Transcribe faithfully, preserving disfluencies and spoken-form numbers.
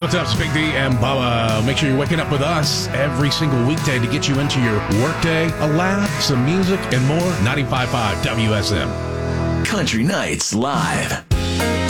What's up, Big D and Bubba? Make sure you're waking up with us every single weekday to get you into your workday, a laugh, some music, and more. ninety-five point five W S M. Country Nights Live.